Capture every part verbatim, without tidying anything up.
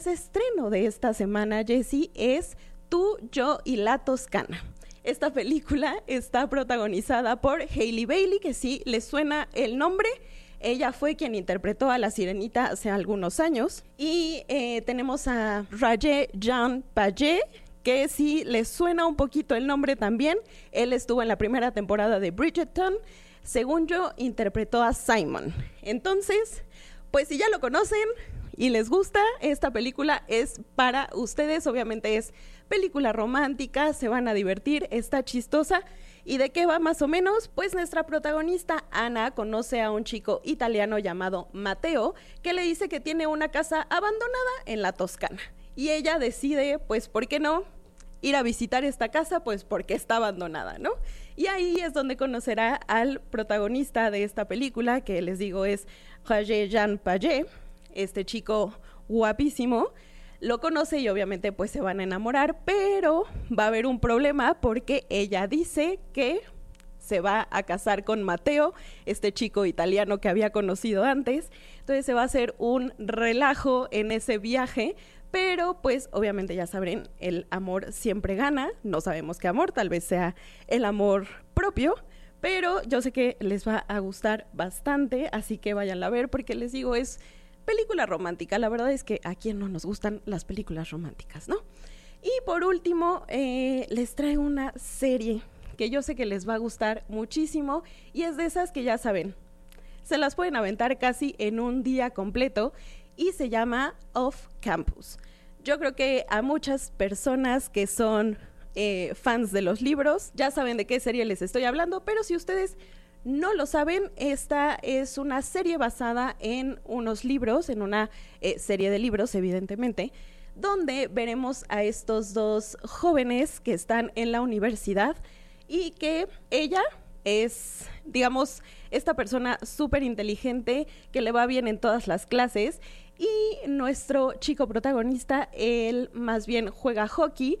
El estreno de esta semana, Jessie, es Tú, Yo y la Toscana. Esta película está protagonizada por Hailey Bailey, que sí les suena el nombre. Ella fue quien interpretó a la Sirenita hace algunos años. Y eh, tenemos a Raja-Jean Page, que sí les suena un poquito el nombre también. Él estuvo en la primera temporada de Bridgerton. Según yo, interpretó a Simon. Entonces, pues si ya lo conocen y les gusta, esta película es para ustedes. Obviamente es película romántica, se van a divertir, está chistosa. ¿Y de qué va más o menos? Pues nuestra protagonista, Ana, conoce a un chico italiano llamado Matteo, que le dice que tiene una casa abandonada en la Toscana. Y ella decide, pues, ¿por qué no ir a visitar esta casa? Pues porque está abandonada, ¿no? Y ahí es donde conocerá al protagonista de esta película, que les digo es Raja-Jean Page, este chico guapísimo. Lo conoce y obviamente pues se van a enamorar, pero va a haber un problema porque ella dice que se va a casar con Matteo, este chico italiano que había conocido antes. Entonces se va a hacer un relajo en ese viaje, pero pues obviamente ya sabrán, el amor siempre gana. No sabemos qué amor, tal vez sea el amor propio, pero yo sé que les va a gustar bastante, así que váyanla a ver porque les digo, es película romántica. La verdad es que a quién no nos gustan las películas románticas, ¿no? Y por último, eh, les traigo una serie que yo sé que les va a gustar muchísimo y es de esas que ya saben, se las pueden aventar casi en un día completo y se llama Off Campus. Yo creo que a muchas personas que son eh, fans de los libros ya saben de qué serie les estoy hablando, pero si ustedes no lo saben, esta es una serie basada en unos libros, en una eh, serie de libros, evidentemente, donde veremos a estos dos jóvenes que están en la universidad y que ella es, digamos, esta persona súper inteligente que le va bien en todas las clases, y nuestro chico protagonista, él más bien juega hockey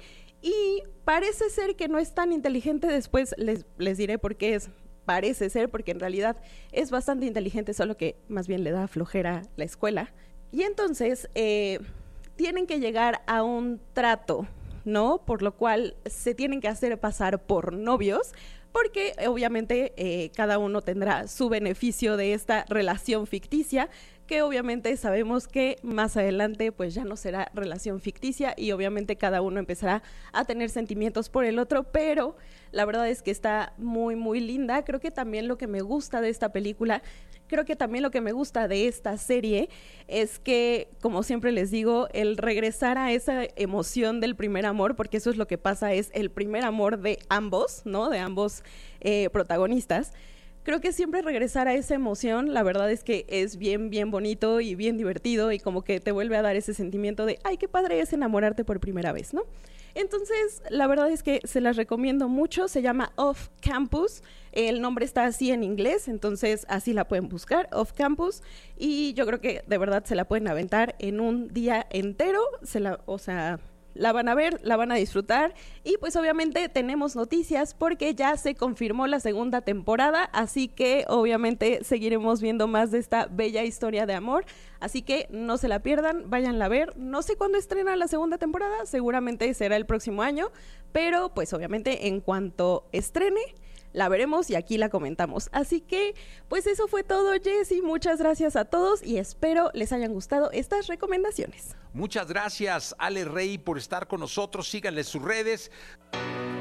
y parece ser que no es tan inteligente. Después les, les diré por qué es parece ser, porque en realidad es bastante inteligente, solo que más bien le da flojera la escuela. Y entonces eh, tienen que llegar a un trato, ¿no? Por lo cual se tienen que hacer pasar por novios, porque obviamente eh, cada uno tendrá su beneficio de esta relación ficticia, que obviamente sabemos que más adelante pues ya no será relación ficticia y obviamente cada uno empezará a tener sentimientos por el otro, pero la verdad es que está muy muy linda. Creo que también lo que me gusta de esta película, creo que también lo que me gusta de esta serie es que, como siempre les digo, el regresar a esa emoción del primer amor, porque eso es lo que pasa, es el primer amor de ambos, ¿no? De ambos eh, protagonistas. Creo que siempre regresar a esa emoción, la verdad es que es bien, bien bonito y bien divertido y como que te vuelve a dar ese sentimiento de, ay, qué padre es enamorarte por primera vez, ¿no? Entonces, la verdad es que se las recomiendo mucho, se llama Off Campus, el nombre está así en inglés, entonces así la pueden buscar, Off Campus, y yo creo que de verdad se la pueden aventar en un día entero, se la, o sea, la van a ver, la van a disfrutar. Y pues obviamente tenemos noticias porque ya se confirmó la segunda temporada, así que obviamente seguiremos viendo más de esta bella historia de amor, así que no se la pierdan, váyanla a ver. No sé cuándo estrena la segunda temporada, seguramente será el próximo año, pero pues obviamente en cuanto estrene la veremos y aquí la comentamos. Así que pues eso fue todo, Jessie, muchas gracias a todos y espero les hayan gustado estas recomendaciones. Muchas gracias, Ale Rey, por estar con nosotros. Síganle sus redes.